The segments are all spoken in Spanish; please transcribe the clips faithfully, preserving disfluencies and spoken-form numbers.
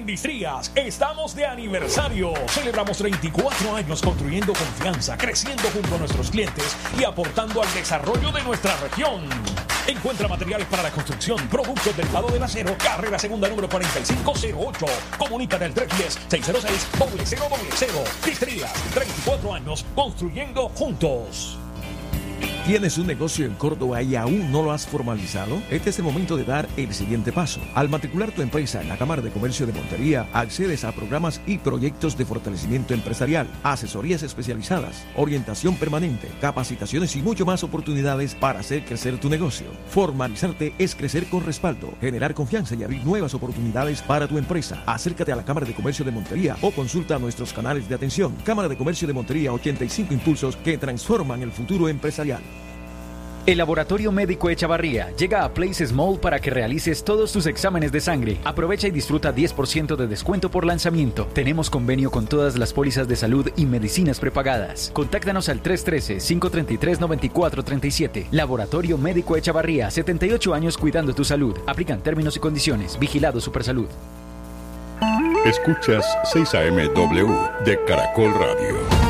Distrías estamos de aniversario. Celebramos treinta y cuatro años construyendo confianza, creciendo junto a nuestros clientes y aportando al desarrollo de nuestra región. Encuentra materiales para la construcción, productos del palo del acero, carrera segunda número cuarenta y cinco cero ocho. Comunícate al tres uno cero, seis cero seis, cero cero cero cero. Distrías, treinta y cuatro años construyendo juntos. ¿Tienes un negocio en Córdoba y aún no lo has formalizado? Este es el momento de dar el siguiente paso. Al matricular tu empresa en la Cámara de Comercio de Montería, accedes a programas y proyectos de fortalecimiento empresarial, asesorías especializadas, orientación permanente, capacitaciones y mucho más oportunidades para hacer crecer tu negocio. Formalizarte es crecer con respaldo, generar confianza y abrir nuevas oportunidades para tu empresa. Acércate a la Cámara de Comercio de Montería o consulta nuestros canales de atención. Cámara de Comercio de Montería, ochenta y cinco impulsos que transforman el futuro empresarial. El Laboratorio Médico Echavarría llega a Places Mall para que realices todos tus exámenes de sangre. Aprovecha y disfruta diez por ciento de descuento por lanzamiento. Tenemos convenio con todas las pólizas de salud y medicinas prepagadas. Contáctanos al tres uno tres, cinco tres tres, nueve cuatro tres siete. Laboratorio Médico Echavarría, setenta y ocho años cuidando tu salud. Aplican términos y condiciones. Vigilado Supersalud. Escuchas seis A M W de Caracol Radio.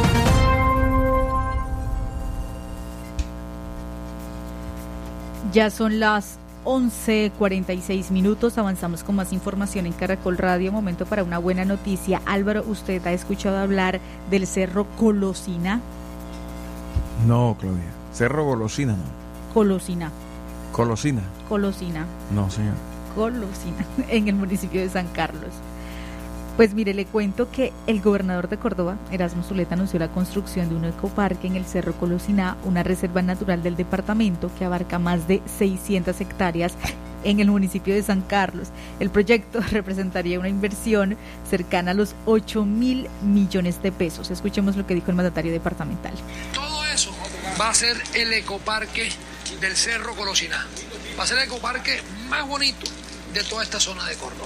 Ya son las once cuarenta y seis minutos, avanzamos con más información en Caracol Radio. Momento para una buena noticia. Álvaro, ¿usted ha escuchado hablar del Cerro Colosina? No, Claudia. Cerro Golosina, no. Colosina. Colosina. Colosina. No, señor. Colosina, en el municipio de San Carlos. Pues mire, le cuento que el gobernador de Córdoba, Erasmo Zuleta, anunció la construcción de un ecoparque en el Cerro Colosina, una reserva natural del departamento que abarca más de seiscientas hectáreas en el municipio de San Carlos. El proyecto representaría una inversión cercana a los ocho mil millones de pesos. Escuchemos lo que dijo el mandatario departamental. Todo eso va a ser el ecoparque del Cerro Colosina. Va a ser el ecoparque más bonito de toda esta zona de Córdoba.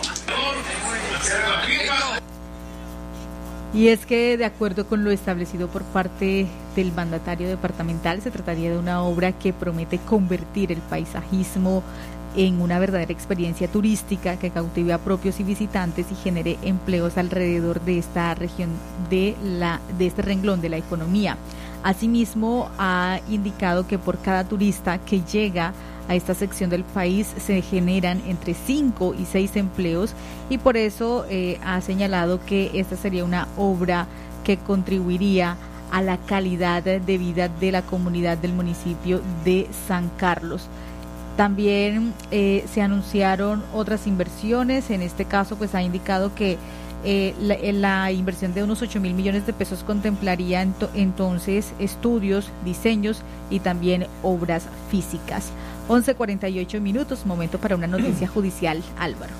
Y es que, de acuerdo con lo establecido por parte del mandatario departamental, se trataría de una obra que promete convertir el paisajismo en una verdadera experiencia turística que cautive a propios y visitantes y genere empleos alrededor de esta región, de la de este renglón de la economía. Asimismo, ha indicado que por cada turista que llega a esta sección del país se generan entre cinco y seis empleos, y por eso eh, ha señalado que esta sería una obra que contribuiría a la calidad de vida de la comunidad del municipio de San Carlos. También eh, se anunciaron otras inversiones. En este caso, pues ha indicado que eh, la, la inversión de unos ocho mil millones de pesos contemplaría ento, entonces estudios, diseños y también obras físicas. once cuarenta y ocho minutos, momento para una noticia judicial, Álvaro.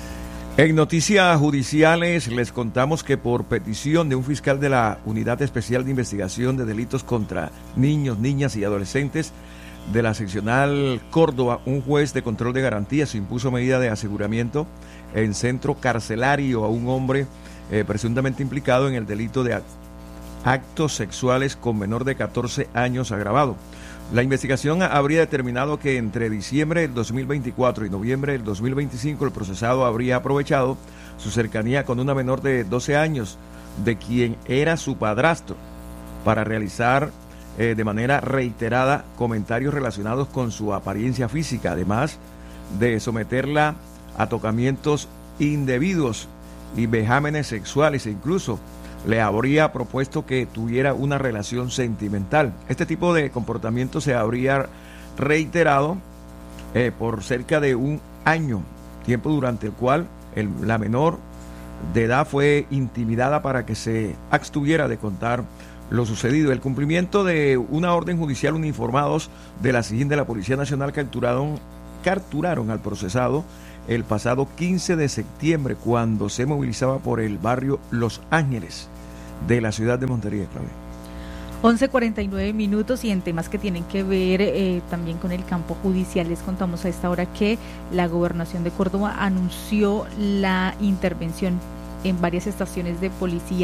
En noticias judiciales les contamos que por petición de un fiscal de la Unidad Especial de Investigación de Delitos contra Niños, Niñas y Adolescentes de la Seccional Córdoba, un juez de control de garantías impuso medida de aseguramiento en centro carcelario a un hombre eh, presuntamente implicado en el delito de actos sexuales con menor de catorce años agravado. La investigación habría determinado que entre diciembre del dos mil veinticuatro y noviembre del dos mil veinticinco el procesado habría aprovechado su cercanía con una menor de doce años, de quien era su padrastro, para realizar eh, de manera reiterada comentarios relacionados con su apariencia física, además de someterla a tocamientos indebidos y vejámenes sexuales, e incluso le habría propuesto que tuviera una relación sentimental. Este tipo de comportamiento se habría reiterado eh, por cerca de un año, tiempo durante el cual el, la menor de edad fue intimidada para que se abstuviera de contar lo sucedido. El cumplimiento de una orden judicial, uniformados de la S I G I N de la Policía Nacional capturaron, capturaron al procesado el pasado quince de septiembre, cuando se movilizaba por el barrio Los Ángeles de la ciudad de Montería, Claudia. once cuarenta y nueve minutos, y en temas que tienen que ver eh, también con el campo judicial, les contamos a esta hora que la Gobernación de Córdoba anunció la intervención en varias estaciones de policía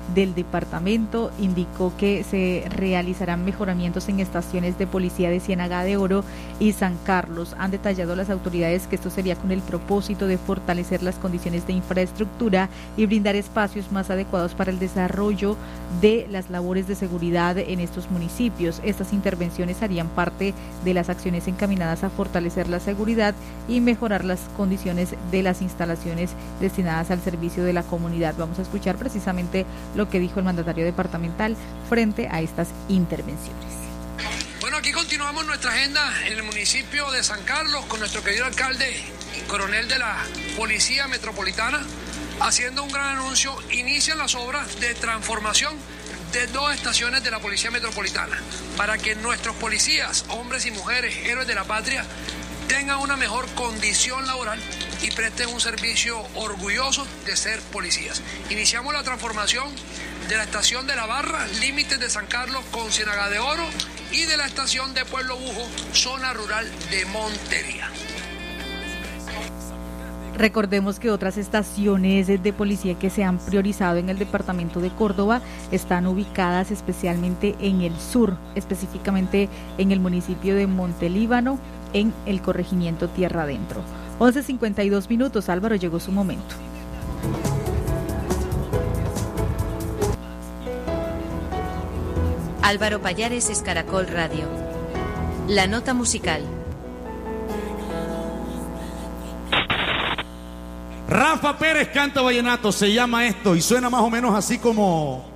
del departamento. Indicó que se realizarán mejoramientos en estaciones de policía de Ciénaga de Oro y San Carlos. Han detallado las autoridades que esto sería con el propósito de fortalecer las condiciones de infraestructura y brindar espacios más adecuados para el desarrollo de las labores de seguridad en estos municipios. Estas intervenciones harían parte de las acciones encaminadas a fortalecer la seguridad y mejorar las condiciones de las instalaciones destinadas al servicio de la comunidad. Vamos a escuchar precisamente lo que dijo el mandatario departamental frente a estas intervenciones. Bueno, aquí continuamos nuestra agenda en el municipio de San Carlos con nuestro querido alcalde y coronel de la Policía Metropolitana, haciendo un gran anuncio. Inician las obras de transformación de dos estaciones de la Policía Metropolitana para que nuestros policías, hombres y mujeres, héroes de la patria, tengan una mejor condición laboral y presten un servicio orgulloso de ser policías. Iniciamos la transformación de la estación de La Barra, límites de San Carlos con Ciénaga de Oro, y de la estación de Pueblo Bujo, zona rural de Montería. Recordemos que otras estaciones de policía que se han priorizado en el departamento de Córdoba están ubicadas especialmente en el sur, específicamente en el municipio de Montelíbano, en el corregimiento Tierra Adentro. once cincuenta y dos minutos, Álvaro, llegó su momento. Álvaro Pallares es Caracol Radio. La nota musical. Rafa Pérez canta vallenato, se llama esto y suena más o menos así como...